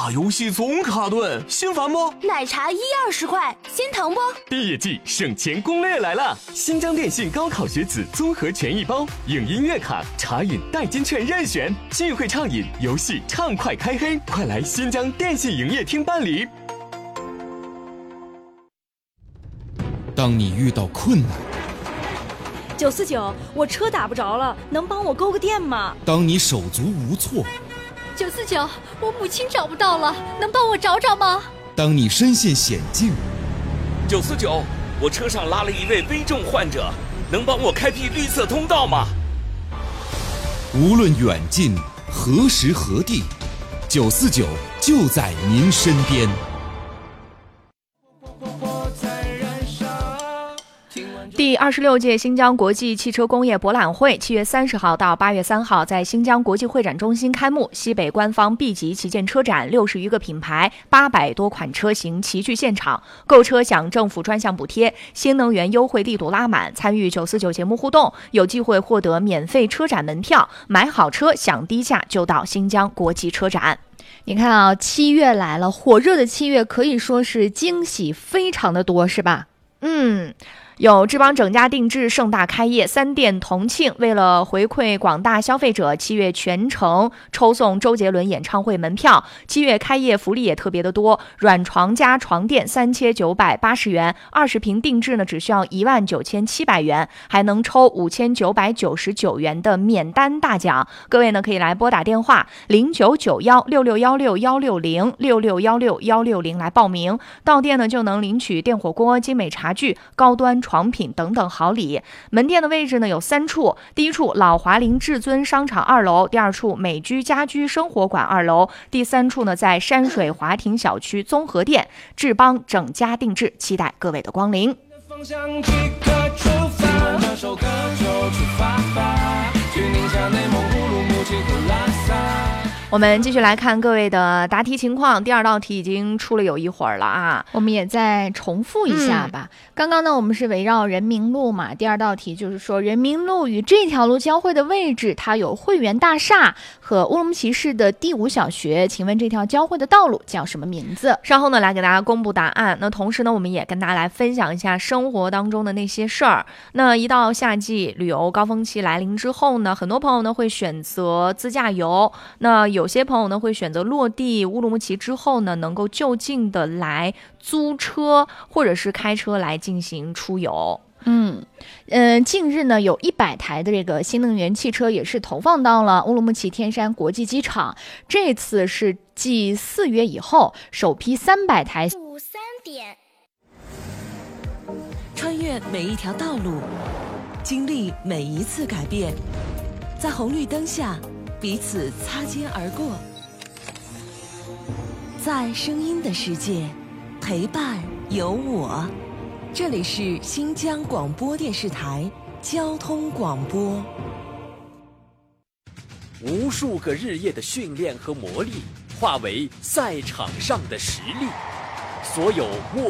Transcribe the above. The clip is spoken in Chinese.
打游戏总卡顿，心烦不？ 奶茶1-20块，心疼不？ 毕业季省钱攻略来了！新疆电信高考学子综合权益包，影音乐卡、茶饮代金券任选，聚会畅饮，游戏畅快开黑，快来新疆电信营业厅办理。 当你遇到困难 ，949，我车打不着了，能帮我勾个电吗？ 当你手足无措 ，949，我母亲找不到了，能帮我找找吗？ 当你身陷险境 ，949，我车上拉了一位危重患者，能帮我开辟绿色通道吗？ 无论远近，何时何地，949就在您身边。 第26届新疆国际汽车工业博览会7月30号到8月3号在新疆国际会展中心开幕，西北官方 B 级旗舰车展，60余个品牌，800多款车型齐聚现场，购车享政府专项补贴，新能源优惠力度拉满。参与949节目互动，有机会获得免费车展门票，买好车享低价就到新疆国际车展。 你看啊，7月来了，火热的7月可以说是惊喜非常的多，是吧？ 有智邦整家定制盛大开业，3店同庆。为了回馈广大消费者，7月全程抽送周杰伦演唱会门票。7月开业福利也特别的多，软床加床垫3切980元，20平定制呢只需要19700元，还能抽5999元的免单大奖。各位呢可以来拨打电话099166161660661616来报名，到店呢就能领取电火锅、精美茶具、高端床品等等好礼。门店的位置呢有3处，第一处老华林至尊商场2楼，第二处美居家居生活馆2楼，第3处呢在山水华庭小区综合店。智邦整家定制，期待各位的光临。我们继续来看各位的答题情况，第2道题已经出了有一会儿了啊， 我们也再重复一下吧。刚刚呢我们是围绕人民路嘛，第2道题就是说人民路与这条路交汇的位置，它有汇源大厦和乌鲁木齐市的第5小学，请问这条交汇的道路叫什么名字？ 稍后呢来给大家公布答案，那同时呢我们也跟大家来分享一下生活当中的那些事儿。那一到夏季旅游高峰期来临之后呢，很多朋友呢会选择自驾游，那有些朋友呢会选择落地乌鲁木齐之后呢能够就近的来租车或者是开车来进行出游。 近日呢有100台的这个新能源汽车也是投放到了乌鲁木齐天山国际机场，这次是继4月以后首批300台。 穿越每一条道路，经历每一次改变，在红绿灯下彼此擦肩而过，在声音的世界陪伴有我。这里是新疆广播电视台交通广播。 无数个日夜的训练和磨砺化为赛场上的实力，所有